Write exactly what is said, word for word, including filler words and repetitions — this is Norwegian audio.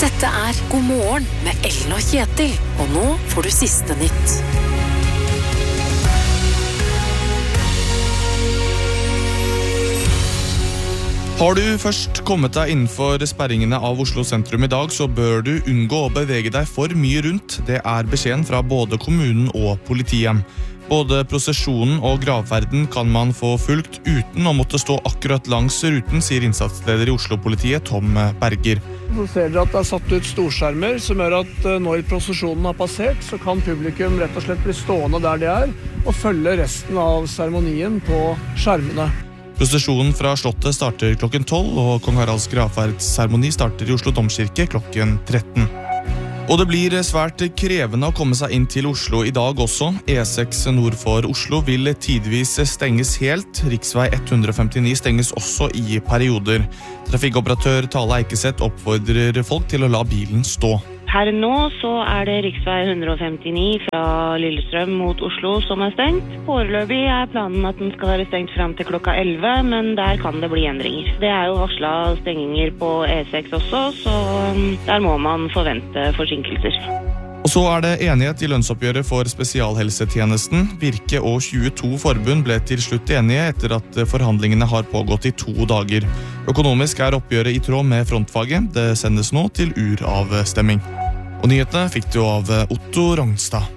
Dette er God morgen med Ellen og Kjetil, og nå får du siste nytt. Har du først kommet deg innenfor sperringene av Oslo sentrum i dag, så bør du unngå å bevege deg for mye rundt. Det er beskjeden fra både kommunen og politiet. Både prosesjonen og gravferden kan man få fulgt uten å måtte stå akkurat langs ruten, sier innsatsleder i Oslo-politiet Tom Berger. Så ser dere at det er satt ut storskjermer som gjør at når prosesjonen har passert, så kan publikum rett og slett bli stående der de er og følge resten av seremonien på skjermene. Prosesjonen fra Slottet starter klokken tolv, og Kong Haralds gravferdsseremoni starter i Oslo Domkirke klokken tretten. Og det blir svært krevende å komme seg inn til Oslo i dag også. E seks nord for Oslo vil tidvis stenges helt. Riksvei ett hundre femtini stenges også i perioder. Trafikkoperatør Tale Eikeseth oppfordrer folk til å la bilen stå. Her nå så er det riksvei ett hundre femtini fra Lillestrøm mot Oslo som er stengt. Foreløpig er planen at den skal være stengt frem til klokka elleve, men der kan det bli endringer. Det er jo varslet stenginger på E seks også, så der må man forvente forsinkelser. Og så er det enighet i lønnsoppgjøret for spesialhelsetjenesten. Virke og tjueto forbund ble til slutt enige etter at forhandlingene har pågått i to dager. Økonomisk er oppgjøret i tråd med frontfaget. Det sendes nå til uravstemming. Og nyhetene fikk du av Otto Rognstad.